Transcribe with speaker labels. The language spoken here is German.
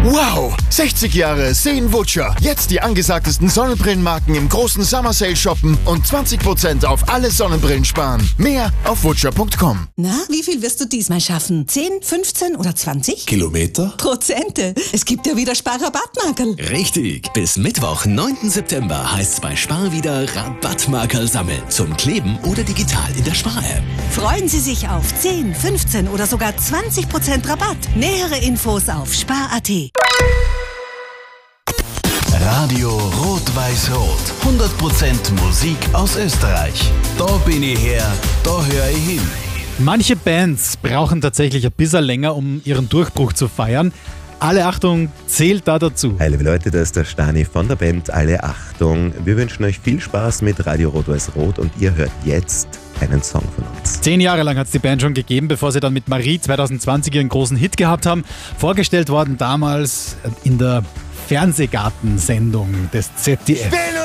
Speaker 1: Wow! 60 Jahre Seen-Wutscher. Jetzt die angesagtesten Sonnenbrillenmarken im großen Summer Sale shoppen und 20% auf alle Sonnenbrillen sparen. Mehr auf wutscher.com.
Speaker 2: Na, wie viel wirst du diesmal schaffen? 10, 15 oder 20?
Speaker 3: Kilometer?
Speaker 2: Prozente. Es gibt ja wieder Spar-Rabattmarkerl.
Speaker 3: Richtig. Bis Mittwoch, 9. September heißt's bei Spar wieder Rabattmarkerl sammeln. Zum Kleben oder digital in der Spar-App.
Speaker 2: Freuen Sie sich auf 10, 15 oder sogar 20% Rabatt. Nähere Infos auf spar.at.
Speaker 4: Radio Rot-Weiß-Rot. 100% Musik aus Österreich. Da bin ich her, da höre ich hin.
Speaker 5: Manche Bands brauchen tatsächlich ein bisschen länger, um ihren Durchbruch zu feiern. Alle Achtung zählt da dazu.
Speaker 6: Hi liebe Leute, da ist der Stani von der Band Alle Achtung. Wir wünschen euch viel Spaß mit Radio Rot-Weiß-Rot und ihr hört jetzt einen Song von uns.
Speaker 5: 10 Jahre lang hat es die Band schon gegeben, bevor sie dann mit Marie 2020 ihren großen Hit gehabt haben. Vorgestellt worden damals in der Fernsehgartensendung des ZDF.